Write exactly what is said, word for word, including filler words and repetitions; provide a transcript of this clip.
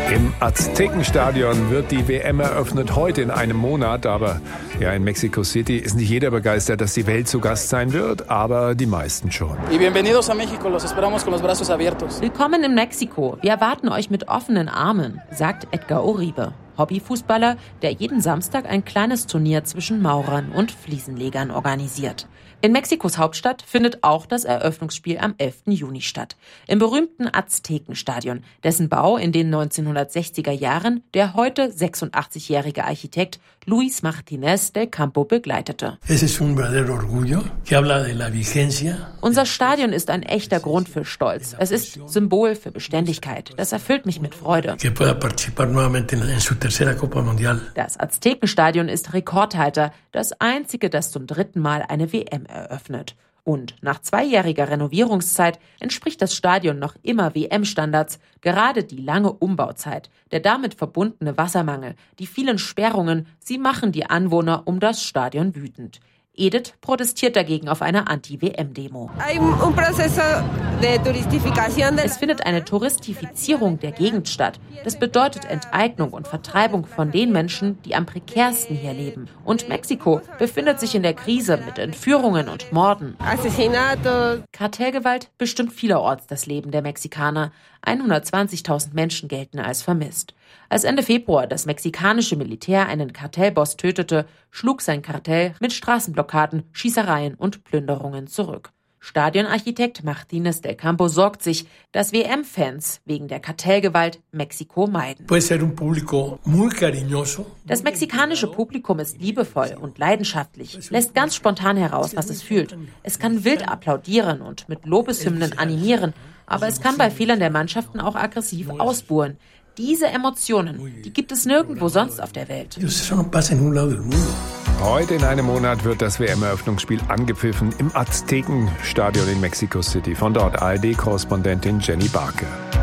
Im Aztekenstadion wird die W M eröffnet, heute in einem Monat. Aber ja, in Mexico City ist nicht jeder begeistert, dass die Welt zu Gast sein wird, aber die meisten schon. Willkommen in Mexiko. Wir erwarten euch mit offenen Armen, sagt Edgar Uribe, Hobbyfußballer, der jeden Samstag ein kleines Turnier zwischen Maurern und Fliesenlegern organisiert. In Mexikos Hauptstadt findet auch das Eröffnungsspiel am elften Juni statt. Im berühmten Aztekenstadion, dessen Bau in den neunzehnhundertsechziger Jahren der heute sechsundachtzigjährige Architekt Luis Martínez del Campo begleitete. Unser Stadion ist ein echter Grund für Stolz. Es ist Symbol für Beständigkeit. Das erfüllt mich mit Freude. Das Aztekenstadion ist Rekordhalter, das einzige, das zum dritten Mal eine W M eröffnet. Und nach zweijähriger Renovierungszeit entspricht das Stadion noch immer W M-Standards. Gerade die lange Umbauzeit, der damit verbundene Wassermangel, die vielen Sperrungen, sie machen die Anwohner um das Stadion wütend. Edith protestiert dagegen auf einer Anti-W M-Demo. Es findet eine Touristifizierung der Gegend statt. Das bedeutet Enteignung und Vertreibung von den Menschen, die am prekärsten hier leben. Und Mexiko befindet sich in der Krise mit Entführungen und Morden. Kartellgewalt bestimmt vielerorts das Leben der Mexikaner. hundertzwanzigtausend Menschen gelten als vermisst. Als Ende Februar das mexikanische Militär einen Kartellboss tötete, schlug sein Kartell mit Straßenblockaden, Schießereien und Plünderungen zurück. Stadionarchitekt Martínez del Campo sorgt sich, dass W M-Fans wegen der Kartellgewalt Mexiko meiden. Das mexikanische Publikum ist liebevoll und leidenschaftlich, lässt ganz spontan heraus, was es fühlt. Es kann wild applaudieren und mit Lobeshymnen animieren, aber es kann bei Fehlern der Mannschaften auch aggressiv ausbuhen. Diese Emotionen, die gibt es nirgendwo sonst auf der Welt. Heute in einem Monat wird das W M-Eröffnungsspiel angepfiffen im Aztekenstadion in Mexico City. Von dort A R D-Korrespondentin Jenny Barke.